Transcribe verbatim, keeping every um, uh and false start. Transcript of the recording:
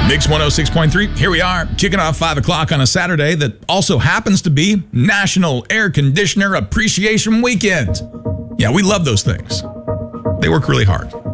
Mix one oh six point three, here we are, kicking off five o'clock on a Saturday that also happens to be National Air Conditioner Appreciation Weekend. Yeah, we love those things. They work really hard.